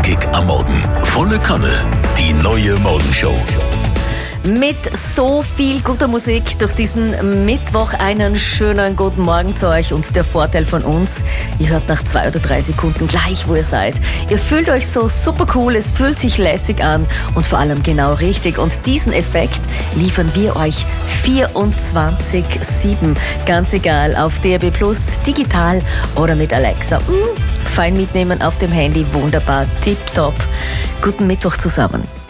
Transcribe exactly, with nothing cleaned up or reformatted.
knackig am Morgen. Volle Kanne. Die neue Morgenshow. Mit so viel guter Musik durch diesen Mittwoch einen schönen guten Morgen zu euch. Und der Vorteil von uns, ihr hört nach zwei oder drei Sekunden gleich, wo ihr seid. Ihr fühlt euch so super cool, es fühlt sich lässig an und vor allem genau richtig. Und diesen Effekt liefern wir euch vierundzwanzig sieben. Ganz egal, auf D A B plus, digital oder mit Alexa. Hm, fein mitnehmen auf dem Handy, wunderbar, tipptopp. Guten Mittwoch zusammen.